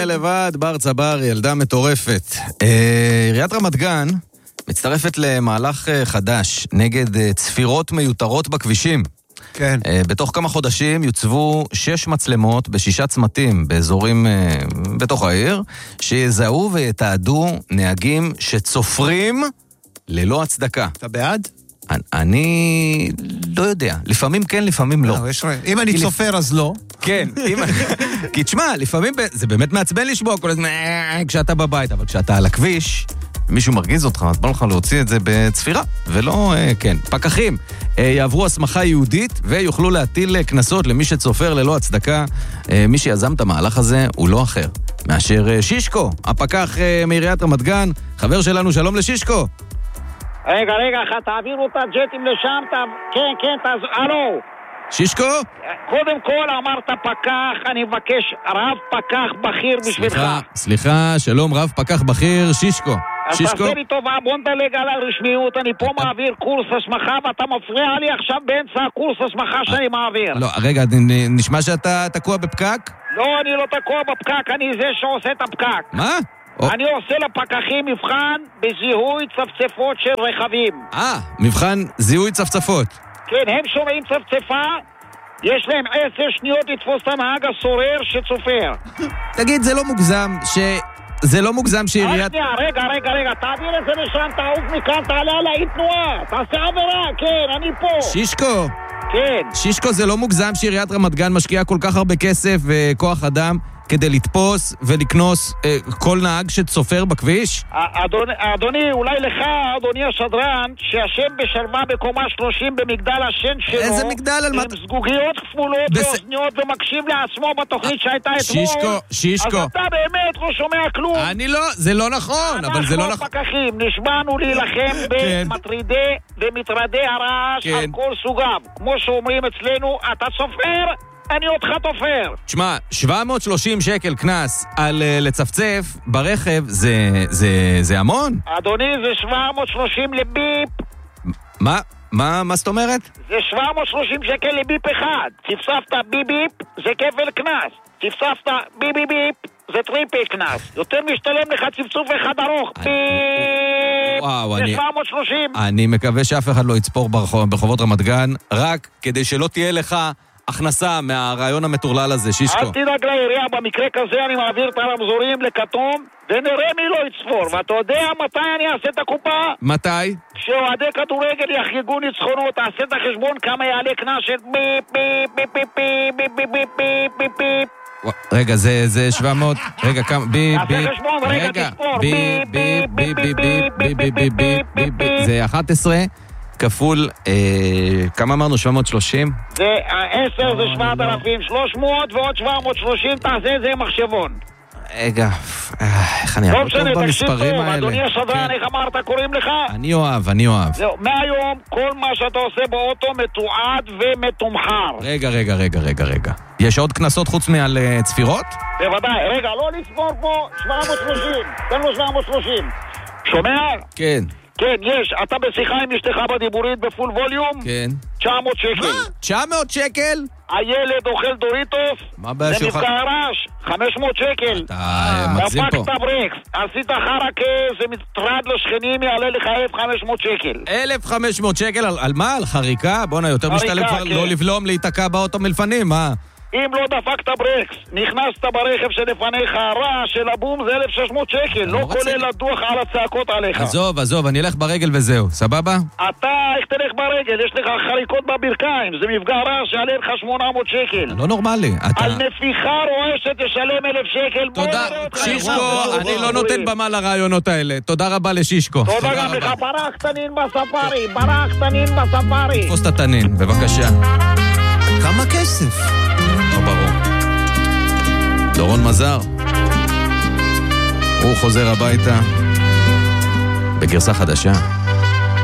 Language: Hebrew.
לבד, בר צבר, ילדה מטורפת. עיריית רמת גן מצטרפת למהלך חדש נגד צפירות מיותרות בכבישים. כן. בתוך כמה חודשים יוצבו 6 מצלמות ב6 צמתים באזורים בתוך העיר, שיזהו ויתעדו נהגים שצופרים ללא הצדקה. אתה בעד? אני לא יודע. לפעמים כן, לפעמים לא. אם אני צופר אז לא. כן. כי תשמע, לפעמים זה באמת מעצבן לשמוע כל הזמן כשאתה בבית, אבל כשאתה על הכביש, מישהו מרגיז אותך, אז בא לך להוציא את זה בצפירה, ולא, כן. פקחים יעברו הסמכה יהודית ויוכלו להטיל קנסות למי שצופר ללא הצדקה. מי שיזם את המהלך הזה הוא לא אחר מאשר שישקו, הפקח מעיריית רמת גן, חבר שלנו. שלום לשישקו. רגע, תעבירו את הג'טים לשם, כן, אלו. שישקו? קודם כל אמרת פקח, אני מבקש רב פקח בכיר בשבילך. סליחה, שלום, רב פקח בכיר, שישקו. אז תעשה לי טובה, בוא נדלג על הרשמיות, אני פה מעביר קורס הסמכה ואתה מפריע לי עכשיו באמצע הקורס הסמכה שאני מעביר. לא, רגע, נשמע שאתה תקוע בפקק? לא, אני לא תקוע בפקק, אני זה שעושה את הפקק. מה? אני עושה לפקחים מבחן בזיהוי צפצפות של רכבים. מבחן זיהוי צפצפות. כן, הם שומעים צפצפה, יש להם 10 שניות לתפוס את הנהג הסורר שצופר. תגיד, זה לא מוגזם שעיריית... רגע, תעביר את זה לשם, תעוף מכאן, תעלה על האי תנועה, תעשה עבירה, כן, אני פה. שישקו. כן. שישקו, זה לא מוגזם שעיריית רמת גן משקיעה כל כך הרבה כסף וכוח אדם כדי לתפוס ולקנוס כל נהג שצופר בכביש? אדוני, אולי לך, אדוני השדרן, שהשם בשלווה בקומה 30 במגדל השן שלו, איזה מגדל? עם סגוגיות כפולות ואוזניות ומקשיב לעצמו בתוכנית שהייתה אתמול. שישקו. אז אתה באמת לא שומע כלום. זה לא נכון, אבל זה לא נכון. אנחנו הפקחים נשבענו להילחם במטרידי ומטרדי הרעש על כל סוגיו. כמו שאומרים אצלנו, אתה צופר, אני אותך תופר. תשמע, 730 שקל קנס על לצפצף ברכב, זה המון? אדוני, זה 730 לביפ. מה זאת אומרת? זה 730 שקל לביפ אחד. צפצפת ביביפ, זה כפל קנס. צפצפת ביביביפ, זה טריפל קנס. יותר משתלם לך צפצוף אחד ארוך. זה 730. אני מקווה שאף אחד לא יצפור ברחובות רמת גן, רק כדי שלא תהיה לך הכנסה מהרעיון המטורלל הזה, שישקו. אל תדאג לעירייה, במקרה כזה אני מעביר את הרמזורים לכתום, ונראה מי לא יצפור. ואתה יודע מתי אני אעשה את הקופה? מתי? כשאוהדי כדורגל יחגגו ניצחונות, תעשה את החשבון כמה יעלה קנס של ביפ ביפ ביפ ביפ ביפ ביפ ביפ ביפ ביפ. רגע, זה 700, רגע, כמה, ביפ ביפ, תעשה חשבון, רגע, תספור, ביפ ביפ ביפ ביפ ביפ ביפ ביפ ביפ ביפ. זה 11 כפול, כמה אמרנו? 730? זה 10, זה 7,300 ועוד 730, תעשה את זה עם מחשבון. רגע, איך אני אעבור טוב במספרים האלה? אדוני השדרן, איך אמרת, קוראים לך? אני אוהב. זהו, מהיום כל מה שאתה עושה באוטו מתועד ומתומחר. רגע. יש עוד כנסות חוץ מעל צפירות? בוודאי, רגע, לא לספור פה 730, תן לו 730. שומע? כן. כן, יש. אתה בשיחה עם אשתך בדיבורית בפול ווליום? כן. 900 שקל. מה? 900 שקל? הילד אוכל דוריטוס. מה הבעיה שלך? זה מפגע הרעש. 500 שקל. אתה מגזים פה. דפקת ברקס. עשית חרקה, זה מטרד לשכנים, יעלה לך 1,500 שקל. 1,500 שקל? על מה? על חריקה? בוא'נה, יותר משתלם כבר לא לבלום, להיתקע באוטו מלפנים, מה? אם לא דפקת ברקס, נכנסת ברכב שלפניך, הרעש של הבום זה 1,600 שקל, לא כולל הדוח על הצעקות עליך. עזוב, אני אלך ברגל וזהו, סבבה? אתה, איך תלך ברגל? יש לך חריקות בברכיים, זה מפגע רעש שעלה לך 800 שקל. לא נורמלי. על נפיחה רועשת תשלם 1,000 שקל. תודה, שישקו, אני לא נותן במה לרעיונות האלה. תודה רבה לשישקו. תודה גם לך, ברח תנין בספארי. תפוס את התנין, בבקשה. כמה כסף? לא ברור. דורון מזר, הוא חוזר הביתה בגרסה חדשה.